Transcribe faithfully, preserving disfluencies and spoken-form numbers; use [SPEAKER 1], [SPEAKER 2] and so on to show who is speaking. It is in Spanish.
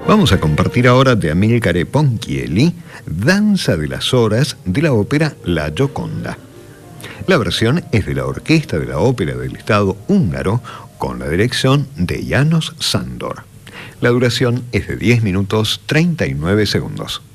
[SPEAKER 1] Vamos a compartir ahora de Amilcare Ponchielli, Danza de las Horas, de la ópera La Gioconda. La versión es de la Orquesta de la Ópera del Estado húngaro, con la dirección de János Sándor. La duración es de diez minutos treinta y nueve segundos.